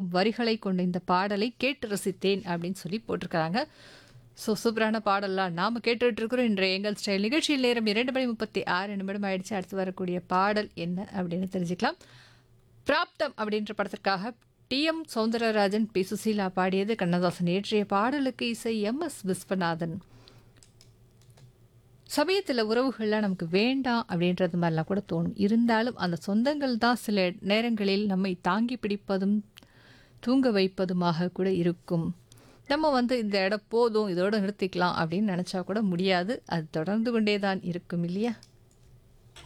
வரிகளை கொண்ட இந்த பாடலை கேட்டு ரசித்தேன் அப்படின்னு சொல்லி போட்டிருக்காங்க. ஸோ சூப்பரான பாடல்லாம் நாம் கேட்டுட்டு இருக்கிறோம். இன்றைய எங்கள் ஸ்டைல் நிகழ்ச்சியில் நேரம் 2:36 ஆயிடுச்சு. அடுத்து வரக்கூடிய பாடல் என்ன அப்படின்னு தெரிஞ்சுக்கலாம். பிராப்தம் அப்படின்ற படத்திற்காக டி.எம். சௌந்தரராஜன், பி. சுசீலா பாடியது. கண்ணதாசன் இயற்றிய பாடலுக்கு இசை எம்.எஸ். விஸ்வநாதன். சமயத்தில் உறவுகள்லாம் நமக்கு வேண்டாம் அப்படின்றது மாதிரிலாம் கூட தோணும். இருந்தாலும் அந்த சொந்தங்கள் தான் சில நேரங்களில் நம்மை தாங்கி பிடிப்பதும் தூங்க வைப்பதுமாக கூட இருக்கும். நம்ம இந்த இடம் போதும், இதோட நிறுத்திக்கலாம் அப்படின்னு நினச்சா கூட முடியாது. அது தொடர்ந்து கொண்டே தான் இருக்கும் இல்லையா?